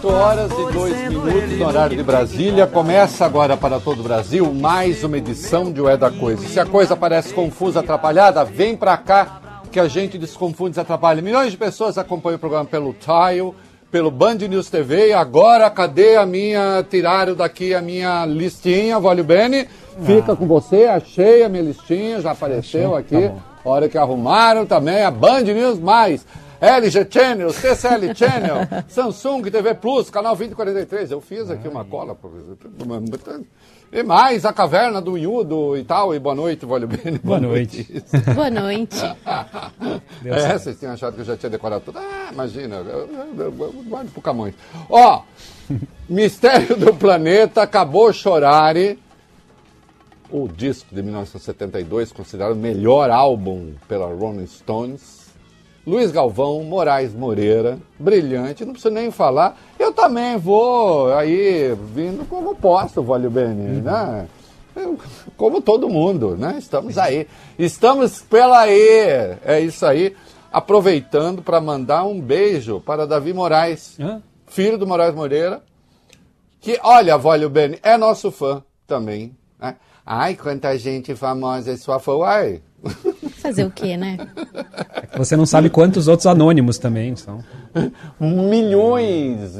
8h02 no horário de Brasília. Começa agora para todo o Brasil mais uma edição de O É da Coisa. Se a coisa parece confusa, atrapalhada, vem pra cá que a gente desconfunde e desatrapalha. Milhões de pessoas acompanham o programa pelo Tile, pelo Band News TV. Agora, cadê a minha... Tiraram daqui a minha listinha, Vólio Bene. Fica com você, achei a minha listinha, já apareceu aqui. Tá, hora que arrumaram também a Band News+, LG Channel, TCL Channel, Samsung TV Plus, canal 2043. Eu fiz aqui uma cola. E mais a caverna do Inhudo e tal. E boa noite, Vólio Bene. Boa noite. Boa noite. Vocês tinham achado que eu já tinha decorado tudo. Imagina. Guarde pro Camões. Ó, Mistério do Planeta, Acabou Chorar. O disco de 1972, considerado o melhor álbum pela Rolling Stones. Luiz Galvão, Moraes Moreira, brilhante, não preciso nem falar. Eu também vou aí vindo como posso, Vólio Bene, né? Como todo mundo, né? Estamos aí. Estamos pela aí. É isso aí. Aproveitando para mandar um beijo para Davi Moraes, filho do Moraes Moreira, que, olha, Vólio Bene, é nosso fã também, né? Ai, quanta gente famosa é sua fã. Ai. Fazer o quê, né? Você não sabe quantos outros anônimos também são. Milhões.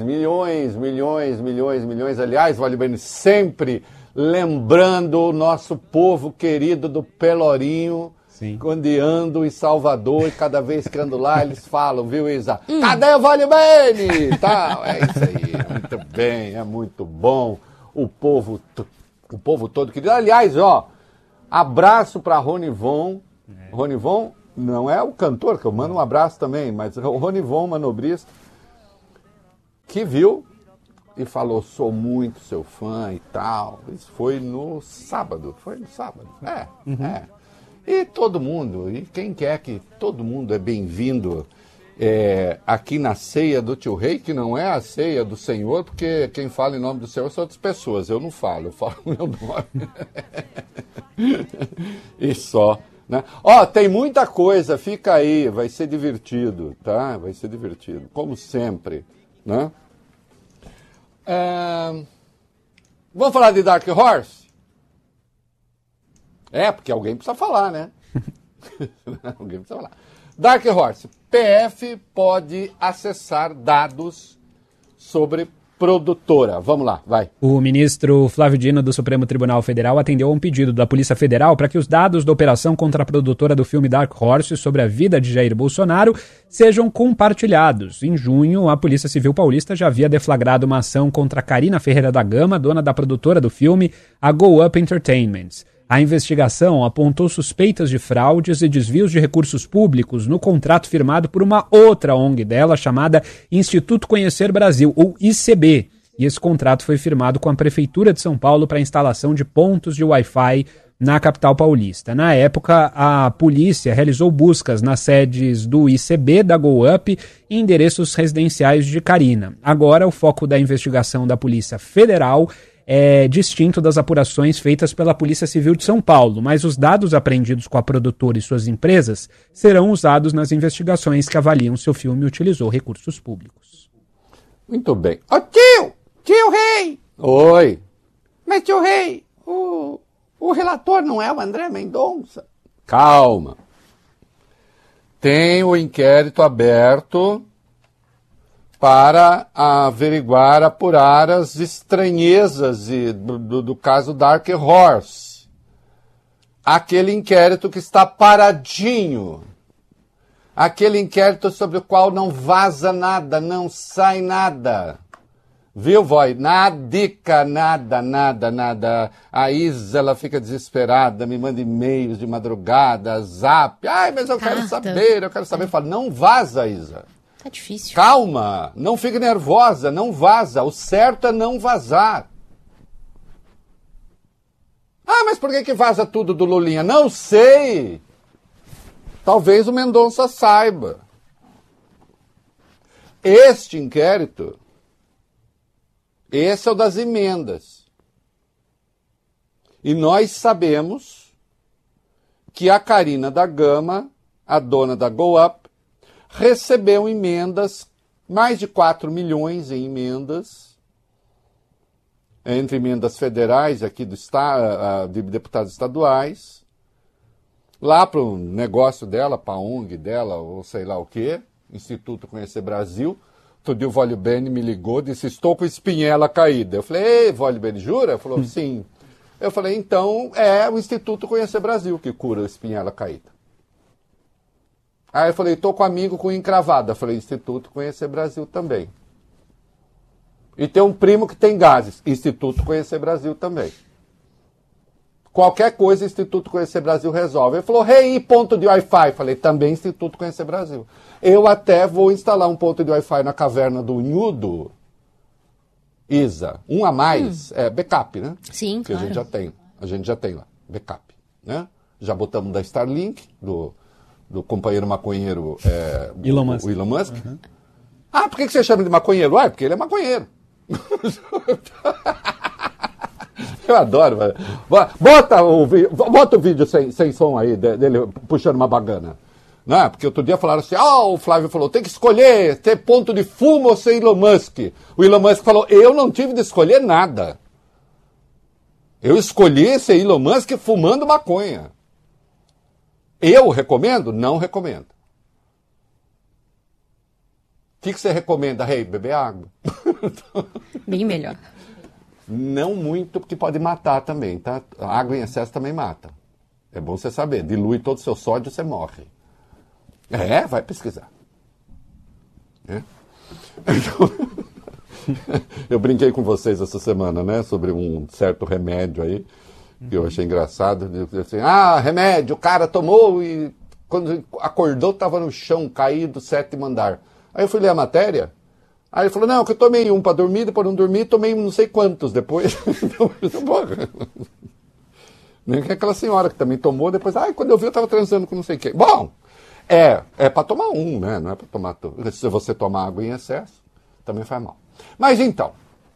Aliás, Vólio Bene, sempre lembrando o nosso povo querido do Pelourinho. Sim. Quando ando em Salvador, e cada vez que ando lá, eles falam, viu, Isa? Cadê o Vólio Bene? Tá, é isso aí, muito bem, é muito bom. O povo todo querido. Aliás, ó, abraço para Ronivon. Ronivon não é o cantor, que eu mando um abraço também, mas o Ronivon, manobrista, que viu e falou, sou muito seu fã e tal. Isso foi no sábado. E todo mundo, e quem quer que todo mundo é bem-vindo aqui na ceia do Tio Rei, que não é a ceia do Senhor, porque quem fala em nome do Senhor são outras pessoas. Eu não falo, eu falo o meu nome. E só. Né? Ó, tem muita coisa, fica aí, vai ser divertido, tá? Vai ser divertido, como sempre, né? Vamos falar de Dark Horse? Porque alguém precisa falar, né? Alguém precisa falar. Dark Horse, PF pode acessar dados sobre produtora. Vamos lá, vai. O ministro Flávio Dino do Supremo Tribunal Federal atendeu a um pedido da Polícia Federal para que os dados da operação contra a produtora do filme Dark Horse sobre a vida de Jair Bolsonaro sejam compartilhados. Em junho, a Polícia Civil Paulista já havia deflagrado uma ação contra Carina Ferreira da Gama, dona da produtora do filme, a Go Up Entertainment. A investigação apontou suspeitas de fraudes e desvios de recursos públicos no contrato firmado por uma outra ONG dela, chamada Instituto Conhecer Brasil, ou ICB. E esse contrato foi firmado com a Prefeitura de São Paulo para a instalação de pontos de Wi-Fi na capital paulista. Na época, a polícia realizou buscas nas sedes do ICB, da Go Up, e endereços residenciais de Carina. Agora, o foco da investigação da Polícia Federal é distinto das apurações feitas pela Polícia Civil de São Paulo, mas os dados apreendidos com a produtora e suas empresas serão usados nas investigações que avaliam se o filme utilizou recursos públicos. Muito bem. Ô tio Rei! Oi! Mas tio Rei, o relator não é o André Mendonça? Calma. Tem o inquérito aberto para averiguar, apurar as estranhezas do caso Dark Horse. Aquele inquérito que está paradinho. Aquele inquérito sobre o qual não vaza nada, não sai nada. Viu, Voi? Nadica, nada. A Isa, ela fica desesperada, me manda e-mails de madrugada, zap. Ai, mas eu quero saber. Eu falo, não vaza, Isa. Tá difícil. Calma, não fique nervosa, não vaza. O certo é não vazar. Mas por que vaza tudo do Lulinha? Não sei. Talvez o Mendonça saiba. Este inquérito, esse é o das emendas. E nós sabemos que a Carina da Gama, a dona da Go Up, recebeu emendas mais de 4 milhões em emendas, entre emendas federais aqui do estado, de deputados estaduais, lá para o negócio dela, para a ONG dela, ou sei lá o quê, Instituto Conhecer Brasil. Outro dia o Vólio Bene me ligou, disse, estou com espinhela caída. Eu falei, ei, Vólio Bene, jura? Ele falou, sim. Eu falei, então é o Instituto Conhecer Brasil que cura a espinhela caída. Aí eu falei, estou com um amigo com encravada. Eu falei, Instituto Conhecer Brasil também. E tem um primo que tem gases, Instituto Conhecer Brasil também. Qualquer coisa, Instituto Conhecer Brasil resolve. Ele falou, ponto de Wi-Fi. Falei, também Instituto Conhecer Brasil. Eu até vou instalar um ponto de Wi-Fi na caverna do Unhudo. Isa, um a mais, é backup, né? Sim, que claro. a gente já tem lá, backup, né? Já botamos da Starlink, do companheiro maconheiro Elon Musk. O Elon Musk. Uhum. Ah, por que você chama de maconheiro? Ah, porque ele é maconheiro. Eu adoro. Bota o vídeo sem som aí dele puxando uma bagana. Não, porque outro dia falaram assim, o Flávio falou, tem que escolher ter ponto de fumo ou ser Elon Musk. O Elon Musk falou, eu não tive de escolher nada. Eu escolhi ser Elon Musk fumando maconha. Eu recomendo? Não recomendo. O que você recomenda, Rei? Beber água. Bem melhor. Não muito, porque pode matar também, tá? A água em excesso também mata. É bom você saber. Dilui todo o seu sódio, você morre. Vai pesquisar. Então, eu brinquei com vocês essa semana, né? Sobre um certo remédio aí, que eu achei engraçado. Assim, remédio, o cara tomou e quando acordou estava no chão, caído, 7º andar. Aí eu fui ler a matéria. Aí ele falou, não, que eu tomei um para dormir, depois não dormi, tomei não sei quantos depois. Nem que aquela senhora que também tomou, depois, quando eu vi eu estava transando com não sei quem. Bom, é para tomar um, né? Não é para tomar tudo. Se você tomar água em excesso, também faz mal. Mas então,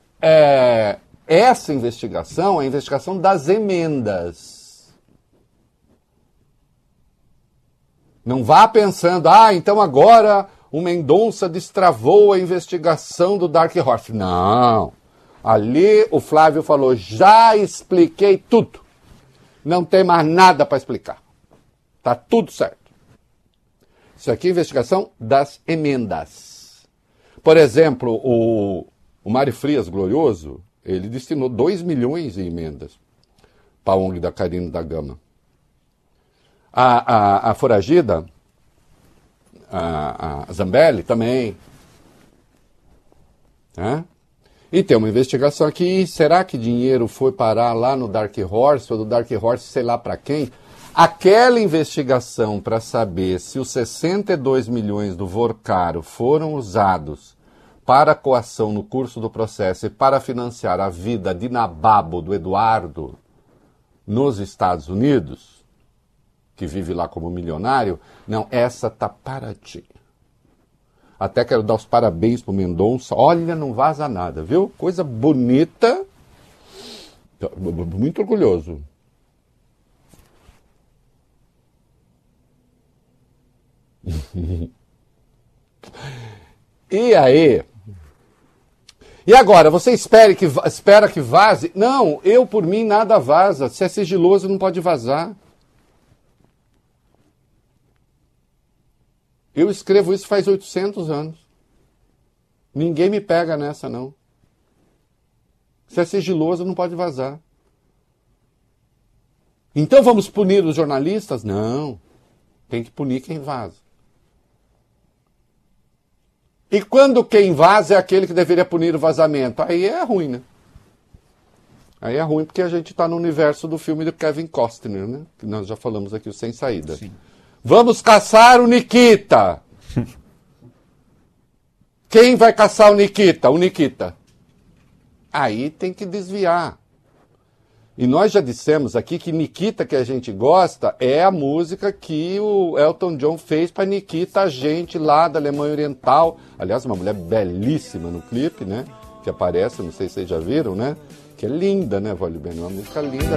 essa investigação é a investigação das emendas. Não vá pensando, então agora o Mendonça destravou a investigação do Dark Horse. Não. Ali o Flávio falou, já expliquei tudo. Não tem mais nada para explicar. Tá tudo certo. Isso aqui é investigação das emendas. Por exemplo, o Mário Frias Glorioso, ele destinou 2 milhões em emendas para a ONG da Carina da Gama. A foragida, a Zambelli também. E tem uma investigação aqui, será que dinheiro foi parar lá no Dark Horse, ou do Dark Horse sei lá para quem? Aquela investigação para saber se os 62 milhões do Vorcaro foram usados para coação no curso do processo e para financiar a vida de nababo do Eduardo nos Estados Unidos, que vive lá como milionário, não, essa tá paradinha. Até quero dar os parabéns pro Mendonça. Olha, não vaza nada, viu? Coisa bonita. Muito orgulhoso. E aí? E agora, você espera que vaze? Não, eu por mim nada vaza. Se é sigiloso não pode vazar. Eu escrevo isso faz 800 anos. Ninguém me pega nessa, não. Se é sigiloso, não pode vazar. Então vamos punir os jornalistas? Não. Tem que punir quem vaza. E quando quem vaza é aquele que deveria punir o vazamento? Aí é ruim, né? Aí é ruim porque a gente está no universo do filme do Kevin Costner, né? Que nós já falamos aqui, o Sem Saída. Sim. Vamos caçar o Nikita. Quem vai caçar o Nikita? O Nikita. Aí tem que desviar. E nós já dissemos aqui que Nikita, que a gente gosta, é a música que o Elton John fez para Nikita, a gente lá da Alemanha Oriental. Aliás, uma mulher belíssima no clipe, né? Que aparece, não sei se vocês já viram, né? Que é linda, né, Vólio Bene? Uma música linda.